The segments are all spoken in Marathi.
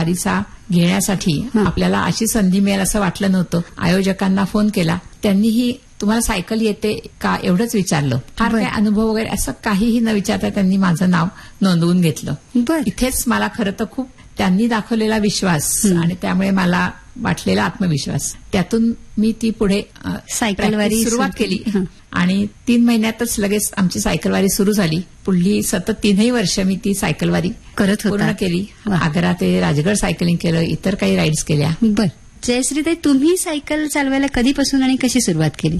वारीचा घेण्यासाठी आपल्याला अशी संधी मिळेल असं वाटलं नव्हतं. आयोजकांना फोन केला, त्यांनीही तुम्हाला सायकल येते का एवढंच विचारलं. फार काय अनुभव वगैरे असं काहीही न विचारता त्यांनी माझं नाव नोंदवून घेतलं. इथेच मला खरं तर खूप त्यांनी दाखवलेला विश्वास आणि त्यामुळे मला वाटलेला आत्मविश्वास, त्यातून मी ती पुढे सायकलवारी सुरुवात केली आणि 3 महिन्यातच लगेच आमची सायकलवारी सुरू झाली. पुढली सतत 3 वर्ष मी ती सायकलवारी पूर्ण केली. आग्रा ते राजगड सायकलिंग केलं, इतर काही राईड्स केल्या. जयश्रीताई, तुम्ही सायकल चालवायला कधीपासून आणि कशी सुरुवात केली?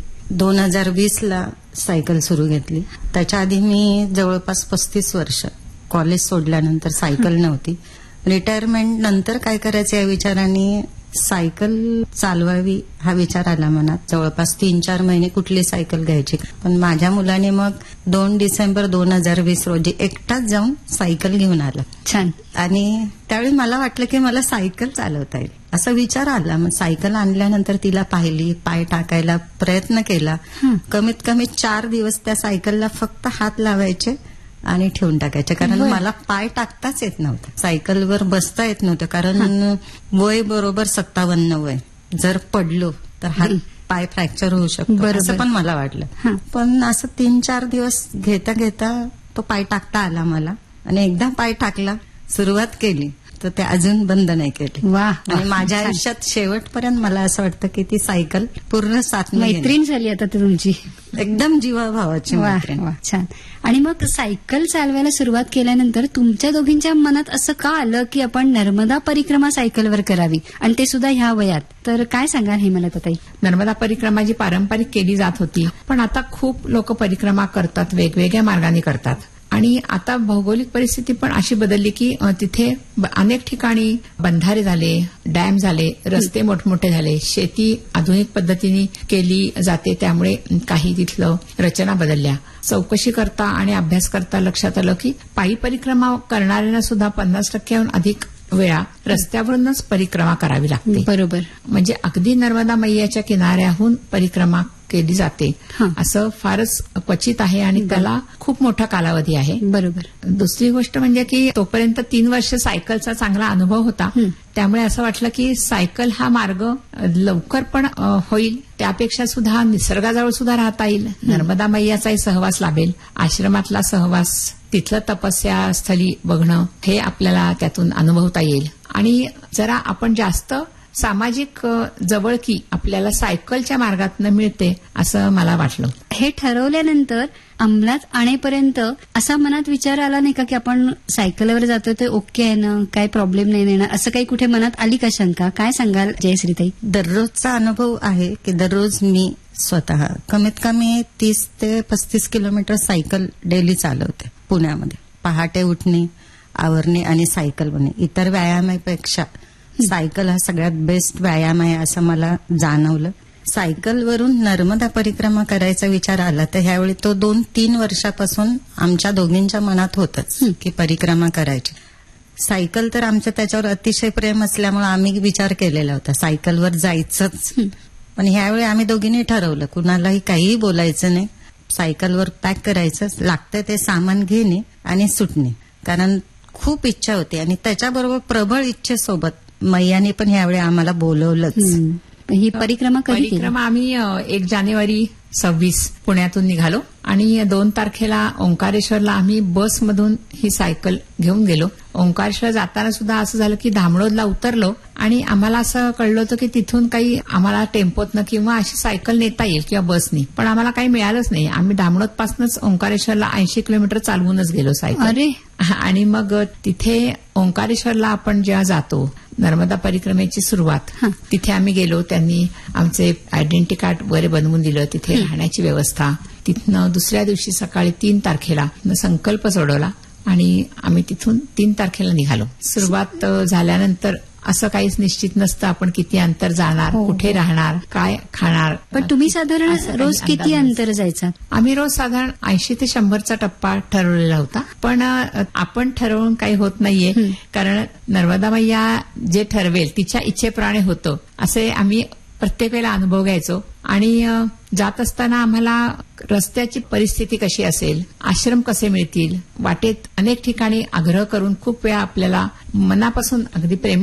2020ला सायकल सुरू घेतली. त्याच्या आधी मी जवळपास 35 वर्ष कॉलेज सोडल्यानंतर सायकल नव्हती. रिटायरमेंट नंतर काय करायचं या विचाराने सायकल चालवावी हा विचार आला मनात. जवळपास 3-4 महिने कुठली सायकल घ्यायची, पण माझ्या मुलाने मग 2 डिसेंबर 2020 रोजी एकटाच जाऊन सायकल घेऊन आला. छान. आणि त्यावेळी मला वाटलं की मला सायकल चालवता येईल असा विचार आला. मग सायकल आणल्यानंतर तिला पाहिली, पाय टाकायला प्रयत्न केला. कमीत कमी 4 दिवस त्या सायकलला फक्त हात लावायचे आणि ठेवून टाकायचे, कारण मला पाय टाकताच येत नव्हतं. सायकलवर बसता येत नव्हतं, कारण वय बरोबर 57 वय. जर पडलो तर हात पाय फ्रॅक्चर होऊ शकतो असं पण मला वाटलं. पण असं 3-4 दिवस घेता घेता तो पाय टाकता आला मला. आणि एकदा पाय टाकला, सुरुवात केली तर ते अजून बंद नाही केले. आणि माझ्या आयुष्यात शेवटपर्यंत मला असं वाटतं की ती सायकल पूर्ण साथ मैत्रीण झाली आता तुमची, एकदम जीवाभावाची मैत्रीण. छान. आणि मग सायकल चालवायला सुरुवात केल्यानंतर तुमच्या दोघींच्या मनात असं का आलं की आपण नर्मदा परिक्रमा सायकलवर करावी, आणि ते सुद्धा ह्या वयात? तर काय सांगाल हेमलताताई? नर्मदा परिक्रमा जी पारंपरिक केली जात होती, पण आता खूप लोक परिक्रमा करतात, वेगवेगळ्या मार्गाने करतात. आणि आता भौगोलिक परिस्थिती पण अशी बदलली की तिथे अनेक ठिकाणी बंधारे झाले, डॅम झाले, रस्ते मोठमोठे झाले, शेती आधुनिक पद्धतीने केली जाते, त्यामुळे काही तिथलं रचना बदलल्या. चौकशी करता आणि अभ्यास करता लक्षात आलं की पायी परिक्रमा करणाऱ्यांना सुद्धा 50%हून अधिक वेळा रस्त्यावरूनच परिक्रमा करावी लागते. बरोबर. म्हणजे अगदी नर्मदा मैयाच्या किनाऱ्याहून परिक्रमा केली जाते असं फारच क्वचित आहे, आणि त्याला खूप मोठा कालावधी आहे. बरोबर. दुसरी गोष्ट म्हणजे की तोपर्यंत 3 वर्ष सायकलचा चांगला अनुभव होता, त्यामुळे असं वाटलं की सायकल हा मार्ग लवकर पण होईल, त्यापेक्षा सुद्धा निसर्गाजवळ सुद्धा राहता येईल, नर्मदा मैयाचाही सहवास लाभेल, आश्रमातला सहवास, तिथलं तपस्या स्थली बघणं हे आपल्याला त्यातून अनुभवता येईल, आणि जरा आपण जास्त सामाजिक जवळकी आपल्याला सायकलच्या मार्गातून मिळते असं मला वाटलं. हे ठरवल्यानंतर अंमलात आणेपर्यंत असा मनात विचार आला नाही का की आपण सायकलवर जातो ते ओके आहे ना, काही प्रॉब्लेम नाही येणार, असं काही कुठे मनात आली का शंका? काय सांगाल जयश्रीताई? दररोजचा अनुभव आहे की दररोज मी स्वतः कमीत कमी 30 ते 35 किलोमीटर सायकल डेली चालवते पुण्यामध्ये. पहाटे उठणे, आवरणे आणि सायकल बनणे. इतर व्यायामापेक्षा सायकल हा सगळ्यात बेस्ट व्यायाम आहे असं मला जाणवलं. सायकलवरून नर्मदा परिक्रमा करायचा विचार आला तर ह्यावेळी तो 2-3 वर्षापासून आमच्या दोघींच्या मनात होतच की परिक्रमा करायची. सायकल तर आमचं त्याच्यावर अतिशय प्रेम असल्यामुळे आम्ही विचार केलेला होता सायकलवर जायचंच. पण ह्यावेळी आम्ही दोघींनी ठरवलं कुणालाही काहीही बोलायचं नाही, सायकलवर पॅक करायचं, लागतं ते सामान घेणे आणि सुटणे. कारण खूप इच्छा होती आणि त्याच्याबरोबर प्रबळ इच्छेसोबत मैयाने पण यावेळी आम्हाला बोलवलंच. ही परिक्रमा आम्ही 1 जानेवारी 26 पुण्यातून निघालो आणि 2 तारखेला ओंकारेश्वरला आम्ही बसमधून ही सायकल घेऊन गेलो. ओंकारेश्वर जाताना सुद्धा असं झालं की धामणोदला उतरलो आणि आम्हाला असं कळलं होतं की तिथून काही आम्हाला टेम्पोतनं किंवा अशी सायकल नेता येईल किंवा बसनी, पण आम्हाला काही मिळालंच नाही. आम्ही धामणोदपासूनच ओंकारेश्वरला 80 किलोमीटर चालवूनच गेलो सायकल. अरे. आणि मग तिथे ओंकारेश्वरला आपण जेव्हा जातो नर्मदा परिक्रमेची सुरुवात, तिथे आम्ही गेलो. त्यांनी आमचे आयडेंटिटी कार्ड वगैरे बनवून दिलं, तिथे राहण्याची व्यवस्था. तिथनं दुसऱ्या दिवशी सकाळी 3 तारखेला संकल्प सोडवला आणि आम्ही तिथून 3 तारखेला निघालो. सुरुवात झाल्यानंतर असं काहीच निश्चित नसतं आपण किती अंतर जाणार, कुठे राहणार, काय खाणार. पण तुम्ही साधारण रोज किती अंतर जायचा? आम्ही रोज साधारण 80 ते 100चा टप्पा ठरवलेला होता. पण आपण ठरवून काही होत नाहीये, कारण नर्मदा मैया जे ठरवेल तिच्या इच्छेप्रमाणे होतं असे आम्ही प्रत्येक वेळेला अनुभव घ्यायचो. आणि जात असताना आम्हाला रस्त्याची परिस्थिती कशी असेल, आश्रम कसे मिळतील, वाटेत अनेक ठिकाणी आग्रह करून खूप वेळा आपल्याला मनापासून अगदी प्रेम